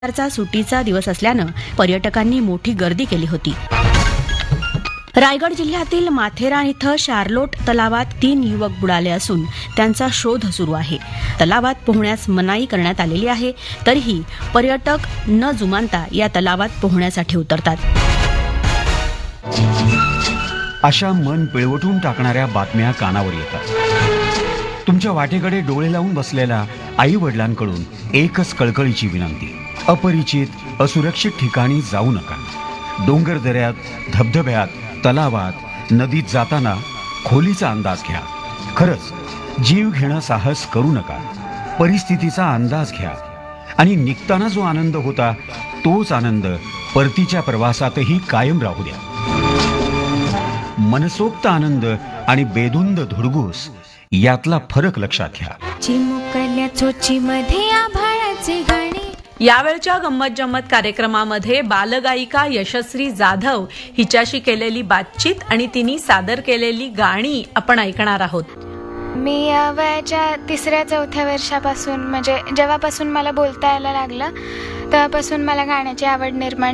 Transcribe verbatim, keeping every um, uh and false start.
चा सुट्टीचा दिवस असल्यानं पर्यटकांनी मोठी गर्दी केली होती. रायगड जिल्ह्यातील माथेरान इथं शार्लोट तलावात तीन युवक बुडाले असून त्यांचा शोध सुरू आहे. तलावात पोहण्यास मनाई करण्यात आलेली आहे, तरीही पर्यटक न जुमानता या तलावात पोहण्यासाठी उतरतात. अशा मन पिळवटून टाकणाऱ्या बातम्या कानावर येतात. तुमच्या वाटेकडे डोळे लावून बसलेल्या आई वडिलांकडून एकच कळकळीची विनंती: अपरिचित असुरक्षित ठिकाणी जाऊ नका. डोंगर दऱ्यात, धबधब्यात, तलावात, नदीत जाताना खोलीचा अंदाज घ्या. खरंच जीव घेणं साहस करू नका. परिस्थितीचा अंदाज घ्या आणि निघताना जो आनंद होता तोच आनंद परतीच्या प्रवासातही कायम राहू द्या. मनसोक्त आनंद आणि बेधुंद धुडगूस यातला फरक लक्षात घ्या. चिमुकल्या चोचीमध्ये आभाळाचे गाणे. यावेळच्या गंमत जम्मत कार्यक्रमामध्ये बालगायिका यशस्वी जाधव हिच्याशी केलेली बातचीत आणि तिने सादर केलेली गाणी आपण ऐकणार आहोत. मी या वयाच्या तिसऱ्या चौथ्या वर्षापासून, म्हणजे जेव्हापासून मला बोलता यायला लागलं तेव्हापासून मला गाण्याची आवड निर्माण